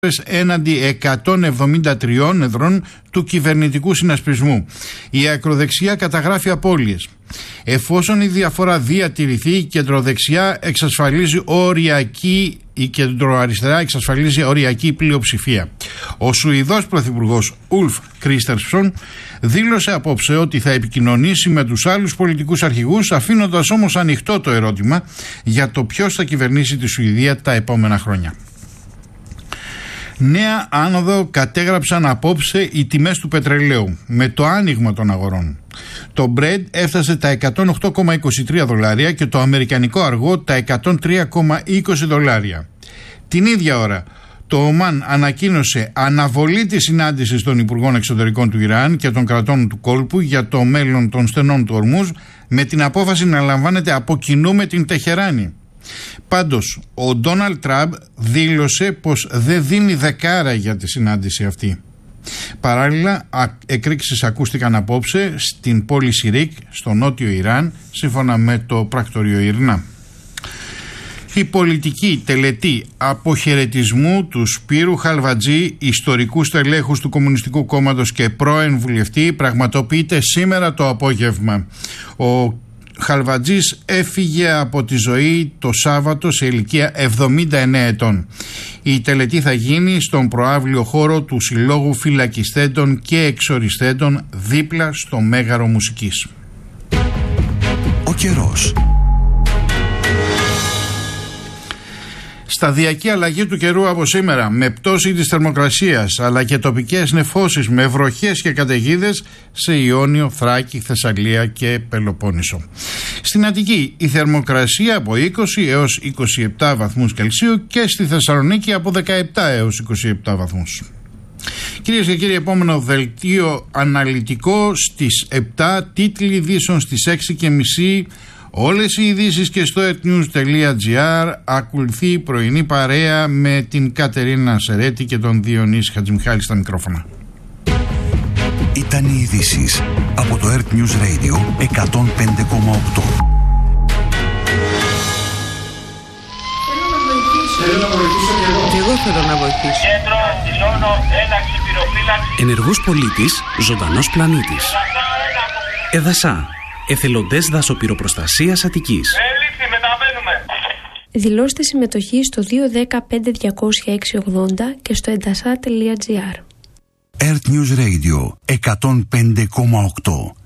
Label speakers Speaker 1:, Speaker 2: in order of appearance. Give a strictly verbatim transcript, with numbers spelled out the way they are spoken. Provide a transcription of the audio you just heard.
Speaker 1: έναντι εκατόν εβδομήντα τρία εδρών του κυβερνητικού συνασπισμού. Η ακροδεξιά καταγράφει απώλειες. Εφόσον η διαφορά διατηρηθεί, η κεντροδεξιά εξασφαλίζει οριακή, η κεντροαριστερά εξασφαλίζει οριακή πλειοψηφία. Ο Σουηδός πρωθυπουργός Ουλφ Κρίστερσον δήλωσε απόψε ότι θα επικοινωνήσει με τους άλλους πολιτικούς αρχηγούς, αφήνοντας όμως ανοιχτό το ερώτημα για το ποιος θα κυβερνήσει τη Σουηδία τα επόμενα χρόνια. Νέα άνοδο κατέγραψαν απόψε οι τιμές του πετρελαίου με το άνοιγμα των αγορών. Το Brent έφτασε τα εκατόν οκτώ κόμμα είκοσι τρία δολάρια και το αμερικανικό αργό τα εκατόν τρία κόμμα είκοσι δολάρια. Την ίδια ώρα το Ομάν ανακοίνωσε αναβολή της συνάντησης των Υπουργών Εξωτερικών του Ιράν και των κρατών του κόλπου για το μέλλον των στενών του Ορμούζ, με την απόφαση να λαμβάνεται από κοινού με την Τεχεράνη. Πάντως, ο Ντόναλντ Τραμπ δήλωσε πως δεν δίνει δεκάρα για τη συνάντηση αυτή. Παράλληλα, εκρήξεις ακούστηκαν απόψε στην πόλη Σιρίκ, στο νότιο Ιράν, σύμφωνα με το πρακτορείο Ιρνά. Η πολιτική τελετή αποχαιρετισμού του Σπύρου Χαλβατζή, ιστορικού στελέχους του Κομμουνιστικού Κόμματος και πρώην βουλευτή, πραγματοποιείται σήμερα το απόγευμα. Ο Χαλβατζής έφυγε από τη ζωή το Σάββατο σε ηλικία εβδομήντα εννέα ετών. Η τελετή θα γίνει στον προαύλιο χώρο του Συλλόγου Φυλακιστέντων και Εξοριστέντων, δίπλα στο Μέγαρο Μουσικής.
Speaker 2: Ο καιρός.
Speaker 1: Σταδιακή αλλαγή του καιρού από σήμερα, με πτώση της θερμοκρασίας αλλά και τοπικές νεφώσεις με βροχές και καταιγίδες σε Ιόνιο, Θράκη, Θεσσαλία και Πελοπόννησο. Στην Αττική η θερμοκρασία από είκοσι έως είκοσι επτά βαθμούς Κελσίου και στη Θεσσαλονίκη από δεκαεπτά έως είκοσι επτά βαθμούς. Κυρίες και κύριοι, επόμενο δελτίο αναλυτικό στις επτά, τίτλοι ειδήσεων στις έξι και μισή. Όλες οι ειδήσεις και στο ertnews τελεία gr. Ακολουθεί η πρωινή παρέα με την Κατερίνα Σερέτη και τον Διονύση Χατζημιχάλη στα μικρόφωνα.
Speaker 2: Ήταν οι ειδήσεις από το AirtNews Radio εκατόν πέντε κόμμα οκτώ.
Speaker 3: Θέλω να βοηθήσω και εγώ.
Speaker 4: Και εγώ θέλω να βοηθήσω.
Speaker 5: Κέντρο, δηλώνω, έλαξη πυροφύλαξη.
Speaker 6: Ενεργός πολίτης, ζωντανός πλανήτης. Εδασά. Εθελοντές Δασοπυροπροστασίας Αττικής.
Speaker 5: Έληξη, μεταβαίνουμε.
Speaker 7: Δηλώστε συμμετοχή στο δύο ένα μηδέν πέντε διακόσια έξι ογδόντα και στο εντασά τελεία gr.
Speaker 2: AirtNews Radio εκατόν πέντε κόμμα οκτώ.